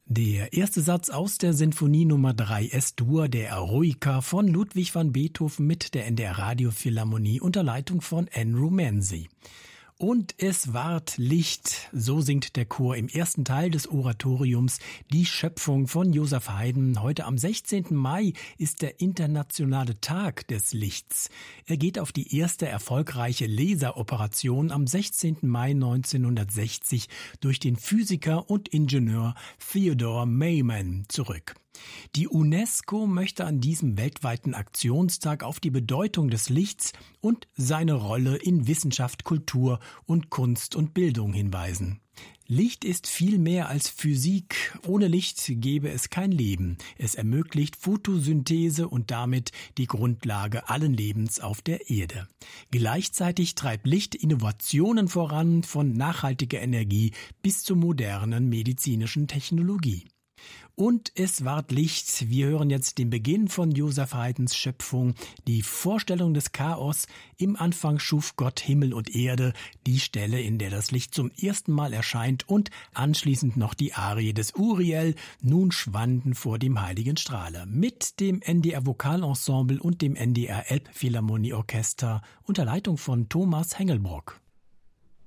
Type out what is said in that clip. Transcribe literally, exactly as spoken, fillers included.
Der erste Satz aus der Sinfonie Nummer drei S-Dur der Eroica von Ludwig van Beethoven mit der N D R Radiophilharmonie unter Leitung von Andrew Manzi. Und es ward Licht, so singt der Chor im ersten Teil des Oratoriums Die Schöpfung von Joseph Haydn. Heute am sechzehnten Mai ist der internationale Tag des Lichts. Er geht auf die erste erfolgreiche Laseroperation am sechzehnten Mai neunzehnhundertsechzig durch den Physiker und Ingenieur Theodore Mayman zurück. Die UNESCO möchte an diesem weltweiten Aktionstag auf die Bedeutung des Lichts und seine Rolle in Wissenschaft, Kultur und Kunst und Bildung hinweisen. Licht ist viel mehr als Physik. Ohne Licht gäbe es kein Leben. Es ermöglicht Photosynthese und damit die Grundlage allen Lebens auf der Erde. Gleichzeitig treibt Licht Innovationen voran, von nachhaltiger Energie bis zur modernen medizinischen Technologie. Und es ward Licht. Wir hören jetzt den Beginn von Joseph Haydns Schöpfung, die Vorstellung des Chaos. Im Anfang schuf Gott Himmel und Erde, die Stelle, in der das Licht zum ersten Mal erscheint, und anschließend noch die Arie des Uriel, nun schwanden vor dem heiligen Strahle, mit dem N D R Vokalensemble und dem N D R Elbphilharmonieorchester unter Leitung von Thomas Hengelbrock.